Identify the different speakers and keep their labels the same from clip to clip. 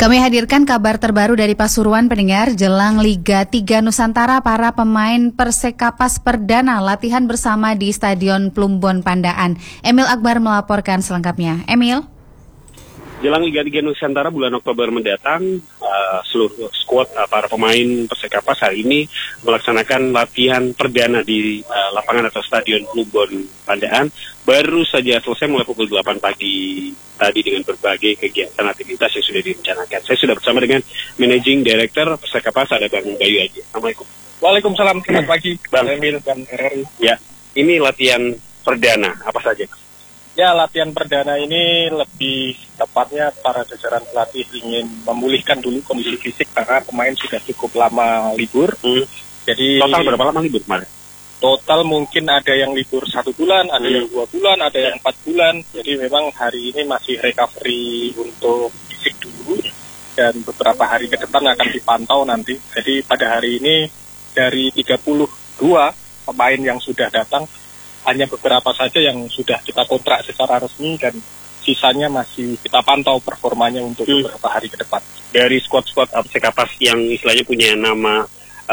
Speaker 1: Kami hadirkan kabar terbaru dari Pasuruan pendengar. Jelang Liga 3 Nusantara, para pemain Persekapas Perdana latihan bersama di Stadion Plumbon Pandaan. Emil Akbar melaporkan selengkapnya. Emil?
Speaker 2: Jelang Liga 3 Nusantara bulan Oktober mendatang, seluruh skuad para pemain Persekapas hari ini melaksanakan latihan perdana di lapangan atau Stadion Plumbon Pandaan. Baru saja selesai mulai pukul 8 pagi tadi dengan berbagai kegiatan aktivitas yang sudah direncanakan. Saya sudah bersama dengan Managing Director Persekapas, ada Bang Bayu Aji. Assalamualaikum.
Speaker 3: Waalaikumsalam, selamat pagi Bang Emil dan RRI.
Speaker 2: Ya, ini latihan perdana, apa saja?
Speaker 3: Ya, latihan perdana ini lebih tepatnya para jajaran pelatih ingin memulihkan dulu kondisi fisik karena pemain sudah cukup lama libur. Jadi
Speaker 2: total berapa lama libur kemarin?
Speaker 3: Total mungkin ada yang libur 1 bulan, ada yang 2 bulan, ada yang 4 bulan. Jadi memang hari ini masih recovery untuk fisik dulu dan beberapa hari ke depan akan dipantau nanti. Jadi pada hari ini dari 32 pemain yang sudah datang, hanya beberapa saja yang sudah kita kontrak secara resmi dan sisanya masih kita pantau performanya untuk beberapa hari ke depan.
Speaker 2: Dari skuad-skuad Persekapas yang istilahnya punya nama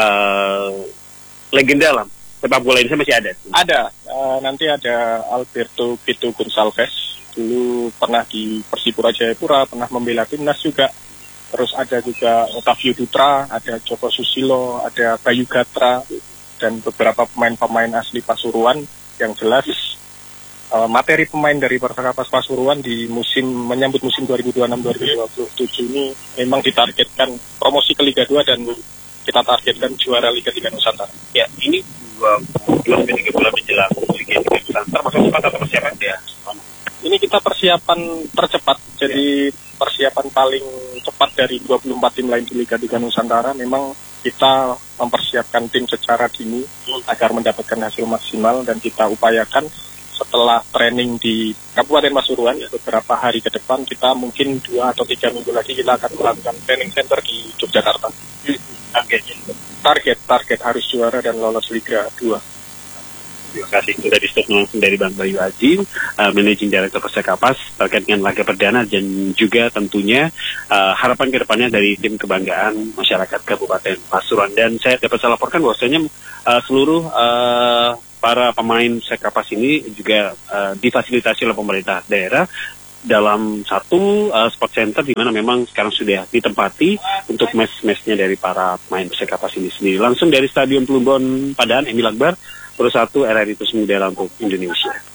Speaker 2: legenda lah, sepak bola Indonesia masih ada?
Speaker 3: Ada, nanti ada Alberto Pito Gonçalves, dulu pernah di Persipura Jayapura, pernah membela timnas juga. Terus ada juga Otavio Dutra, ada Joko Susilo, ada Bayu Gatra, dan beberapa pemain-pemain asli Pasuruan. Yang jelas materi pemain dari Persekapas Pasuruan di menyambut musim 2026-2027 ini memang ditargetkan promosi ke Liga 2 dan kita targetkan juara Liga 3 Nusantara.
Speaker 2: Ya, ini 2-3 bulan menjelang Liga 3 Nusantara, masuk cepat atau persiapan ya?
Speaker 3: Ini kita persiapan tercepat, jadi persiapan paling cepat dari 24 tim lain di Liga 3 Nusantara. Memang kita mempersiapkan tim secara dini agar mendapatkan hasil maksimal dan kita upayakan setelah training di Kabupaten Pasuruan beberapa hari ke depan, kita mungkin 2 atau 3 minggu lagi kita akan melakukan training center di Yogyakarta. Target harus juara dan lolos Liga 2.
Speaker 2: Terima kasih. Sudah di-stop langsung dari Bang Bayu Aji, Managing Director Persekapas, terkait dengan laga perdana dan juga tentunya harapan ke depannya dari tim kebanggaan masyarakat Kabupaten Pasuruan. Dan saya dapat saya laporkan bahwasanya seluruh para pemain Persekapas ini juga difasilitasi oleh pemerintah daerah dalam satu sport center di mana memang sekarang sudah ditempati untuk match-matchnya dari para pemain Persekapas ini sendiri. Langsung dari Stadion Plumbon Pandaan, Emil Akbar, Pro 1 RRI Terus Muda untuk Indonesia.